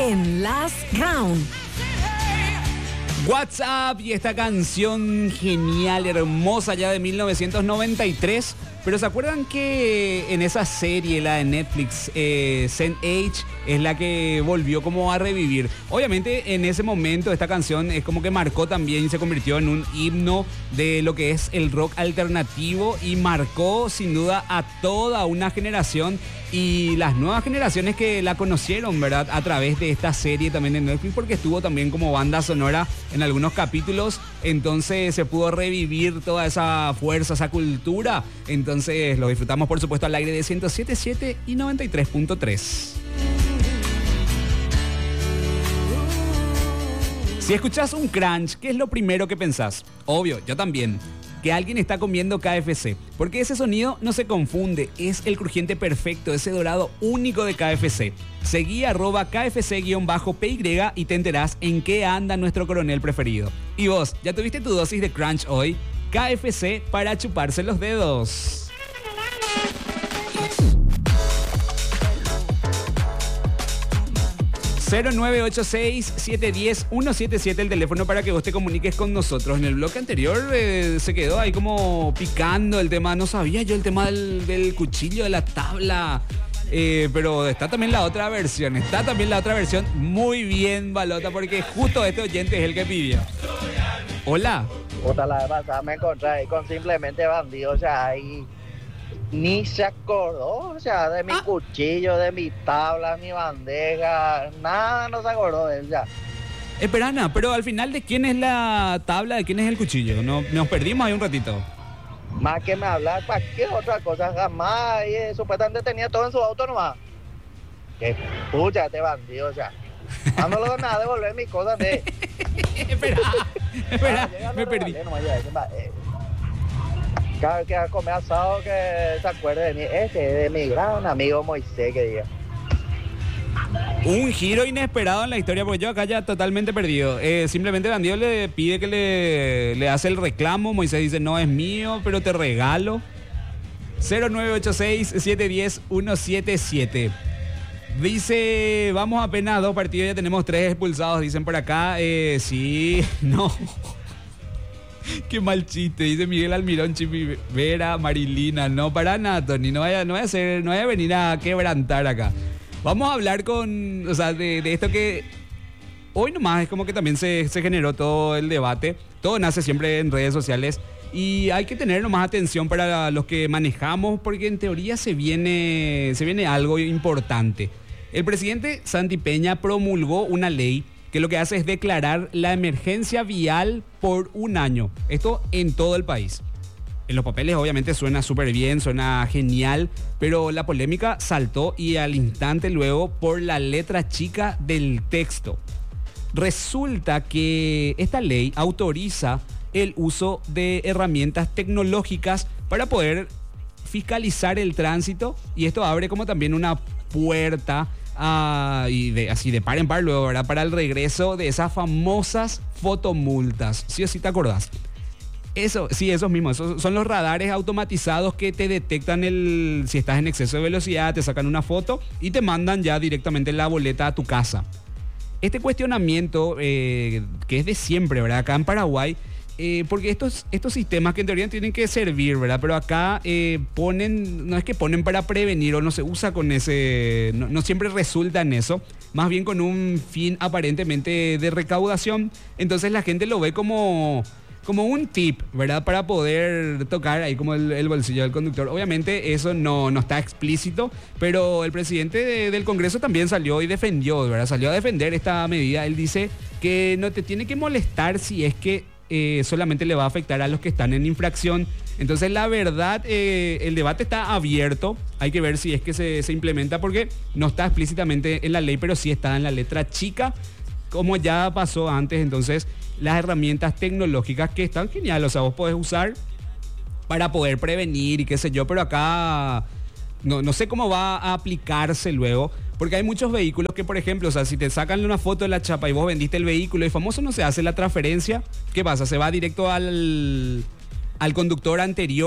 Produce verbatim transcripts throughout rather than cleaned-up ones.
en Last Round. WhatsApp y esta canción genial, hermosa ya de mil novecientos noventa y tres. Pero ¿se acuerdan que en esa serie, la de Netflix, eh, Saint Age, es la que volvió como a revivir? Obviamente en ese momento esta canción es como que marcó también y se convirtió en un himno de lo que es el rock alternativo y marcó sin duda a toda una generación y las nuevas generaciones que la conocieron, ¿verdad? A través de esta serie también de Netflix, porque estuvo también como banda sonora en algunos capítulos, entonces se pudo revivir toda esa fuerza, esa cultura. Entonces lo disfrutamos por supuesto al aire de ciento siete punto siete y noventa y tres punto tres. Si escuchás un crunch, ¿qué es lo primero que pensás? Obvio, yo también. Que alguien está comiendo K F C. Porque ese sonido no se confunde. Es el crujiente perfecto, ese dorado único de K F C. Seguí arroba K F C-P Y y te enterás en qué anda nuestro coronel preferido. Y vos, ¿ya tuviste tu dosis de crunch hoy? K F C para chuparse los dedos. cero nueve ocho seis, siete uno cero, uno siete siete el teléfono para que vos te comuniques con nosotros. En el bloque anterior eh, se quedó ahí como picando el tema. No sabía yo el tema del, del cuchillo, de la tabla. Eh, pero está también la otra versión. Está también la otra versión. Muy bien, Balota, porque justo este oyente es el que pidió. Hola. Puta, la vez pasada me encontré ahí con simplemente bandido, o sea, ahí ni se acordó, o sea, de mi ah. cuchillo, de mi tabla, mi bandeja, nada no se acordó de él ya. Espera, Ana, pero al final, ¿de quién es la tabla, de quién es el cuchillo? No, nos perdimos ahí un ratito. Más que me hablar, ¿para qué otra cosa? Jamás, y, eh, supuestamente tenía todo en su auto nomás. Que pucha, este bandido, o sea, no lo van a devolver mis cosas de... espera, espera, ah, me perdí. Nomás, ya, eh. Cada vez que va a comer asado que se acuerde de mí, ese es de mi gran amigo Moisés, que diga. Un giro inesperado en la historia, porque yo acá ya totalmente perdido. Eh, simplemente Bandido le pide que le, le hace el reclamo. Moisés dice, no es mío, pero te regalo. cero nueve ocho seis, siete uno cero, uno siete siete. Dice, vamos apenas a dos partidos, ya tenemos tres expulsados, dicen por acá. Eh, sí, no. Qué mal chiste, dice Miguel Almirón, Chipi Vera, Marilina. No, para nada, Tony, no vaya, no vaya a ser, no vaya a venir a quebrantar acá. Vamos a hablar con, o sea, de, de esto que hoy nomás es como que también se, se generó todo el debate. Todo nace siempre en redes sociales y hay que tener nomás atención para los que manejamos, porque en teoría se viene, se viene algo importante. El presidente Santi Peña promulgó una ley que lo que hace es declarar la emergencia vial por un año. Esto en todo el país. En los papeles obviamente suena súper bien, suena genial, pero la polémica saltó y al instante luego por la letra chica del texto. Resulta que esta ley autoriza el uso de herramientas tecnológicas para poder fiscalizar el tránsito, y esto abre como también una puerta a, y de, así de par en par luego, ¿verdad?, para el regreso de esas famosas fotomultas. ¿Sí o sí te acordás? Eso, sí, esos mismos, esos son los radares automatizados que te detectan el, si estás en exceso de velocidad, te sacan una foto y te mandan ya directamente la boleta a tu casa. Este cuestionamiento, eh, que es de siempre, ¿verdad?, acá en Paraguay, eh, porque estos, estos sistemas que en teoría tienen que servir, ¿verdad?, pero acá eh, ponen, no es que ponen para prevenir o no se usa con ese, no, no siempre resulta en eso, más bien con un fin aparentemente de recaudación. Entonces la gente lo ve como... como un tip, ¿verdad?, para poder tocar ahí como el, el bolsillo del conductor. Obviamente eso no, no está explícito, pero el presidente de, del Congreso también salió y defendió, ¿verdad? Salió a defender esta medida. Él dice que no te tiene que molestar si es que eh, solamente le va a afectar a los que están en infracción. Entonces la verdad, eh, el debate está abierto. Hay que ver si es que se, se implementa, porque no está explícitamente en la ley, pero sí está en la letra chica, como ya pasó antes. Entonces las herramientas tecnológicas que están geniales, o sea, vos podés usar para poder prevenir y qué sé yo, pero acá no, no sé cómo va a aplicarse luego, porque hay muchos vehículos que, por ejemplo, o sea, si te sacan una foto de la chapa y vos vendiste el vehículo y famoso no se hace la transferencia, ¿qué pasa? Se va directo al, al conductor anterior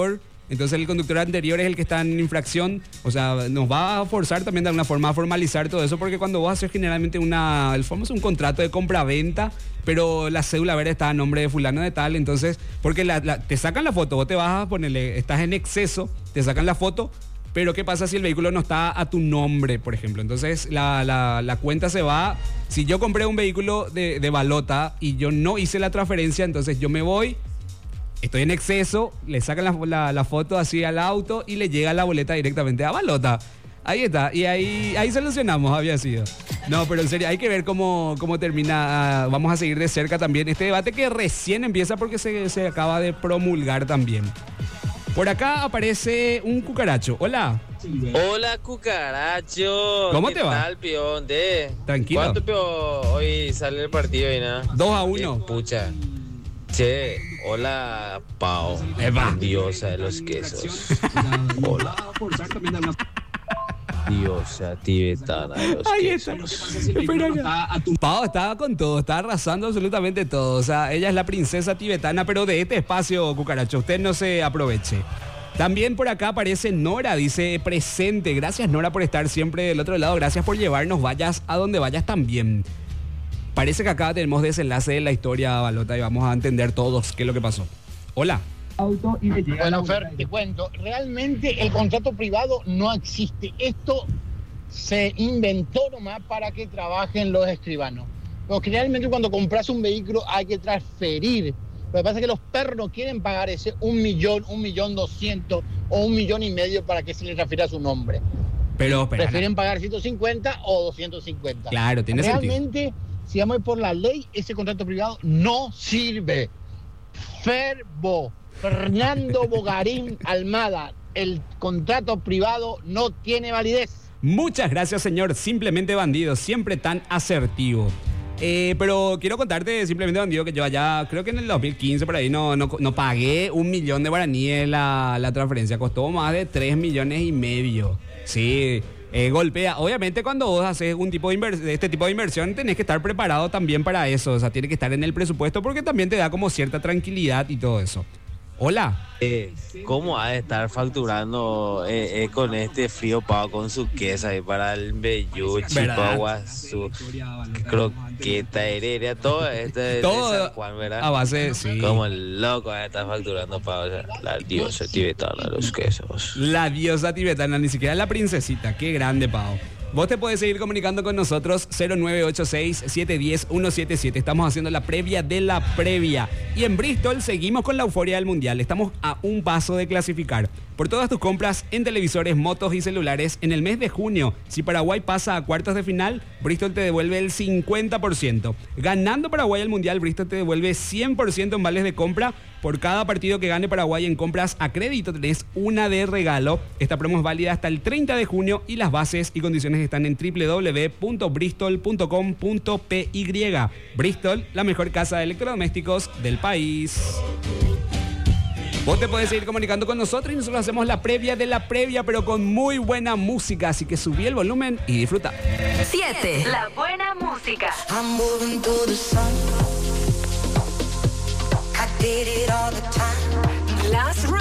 Entonces el conductor anterior es el que está en infracción. O sea, nos va a forzar también de alguna forma a formalizar todo eso, porque cuando vos haces generalmente una, el famoso un contrato de compra-venta, pero la cédula verde está a nombre de fulano de tal, entonces, porque la, la, te sacan la foto, vos te vas a ponerle, estás en exceso, te sacan la foto, pero ¿qué pasa si el vehículo no está a tu nombre, por ejemplo? Entonces la, la, la cuenta se va. Si yo compré un vehículo de, de balota y yo no hice la transferencia, entonces yo me voy, estoy en exceso, le sacan la, la, la foto así al auto y le llega la boleta directamente a balota. Ahí está, y ahí, ahí solucionamos, había sido. No, pero en serio, hay que ver cómo, cómo termina. Vamos a seguir de cerca también este debate que recién empieza porque se, se acaba de promulgar también. Por acá aparece un cucaracho. Hola. Hola, cucaracho. ¿Cómo ¿Qué te va? tal, peón? De... Tranquilo. ¿Cuánto, peón? Hoy sale el partido y nada. dos a uno. Qué pucha. Che, hola, Pau. Epa. Diosa de los quesos. Hola. Diosa tibetana de los Ahí quesos. está. Pero ya. Pau estaba con todo, está arrasando absolutamente todo. O sea, ella es la princesa tibetana, pero de este espacio, cucaracho, usted no se aproveche. También por acá aparece Nora, dice presente. Gracias, Nora, por estar siempre del otro lado. Gracias por llevarnos, vayas a donde vayas también. Parece que acá tenemos desenlace de la historia, Balota, y vamos a entender todos qué es lo que pasó. Hola. Bueno, Fer, te cuento, realmente el contrato privado no existe. Esto se inventó nomás para que trabajen los escribanos. Porque realmente cuando compras un vehículo hay que transferir. Lo que pasa es que los perros no quieren pagar ese un millón, un millón doscientos o un millón y medio para que se les transfiera su nombre. Pero, pero Prefieren pagar ciento cincuenta o doscientos cincuenta. Claro, tiene realmente, sentido. Si vamos a ir por la ley, ese contrato privado no sirve. Ferbo. Fernando Bogarín Almada, el contrato privado no tiene validez. Muchas gracias, señor. Simplemente bandido, siempre tan asertivo. Eh, pero quiero contarte, simplemente bandido, que yo allá, creo que en el dos mil quince por ahí no, no, no pagué un millón de guaraníes la, la transferencia. Costó más de tres millones y medio. Sí, eh, golpea. Obviamente cuando vos haces un tipo de, invers- de este tipo de inversión tenés que estar preparado también para eso. O sea, tiene que estar en el presupuesto porque también te da como cierta tranquilidad y todo eso. Hola. Eh, ¿Cómo ha de estar facturando eh, eh, con este frío, Pau, con su queso ahí para el Beyuchi, Pau, su croqueta, heredia, todo esto de, Todo de San Juan, ¿verdad? a base, sí. Como el loco ha de estar facturando, Pau, o sea, la diosa tibetana de los quesos. La diosa tibetana, ni siquiera la princesita. Qué grande, Pau. Vos te podés seguir comunicando con nosotros cero nueve ocho seis, siete uno cero, uno siete siete. Estamos haciendo la previa de la previa. Y en Bristol seguimos con la euforia del Mundial. Estamos a un paso de clasificar. Por todas tus compras en televisores, motos y celulares en el mes de junio, si Paraguay pasa a cuartos de final, Bristol te devuelve el cincuenta por ciento. Ganando Paraguay el Mundial, Bristol te devuelve cien por ciento en vales de compra. Por cada partido que gane Paraguay en compras a crédito tenés una de regalo. Esta promo es válida hasta el treinta de junio y las bases y condiciones están en doble u doble u doble u punto bristol punto com punto p y. Bristol, la mejor casa de electrodomésticos del país. Vos te podés seguir comunicando con nosotros y nosotros hacemos la previa de la previa, pero con muy buena música, así que subí el volumen y disfruta. siete. La buena música. I'm moving to the sun. I did it all the time. Las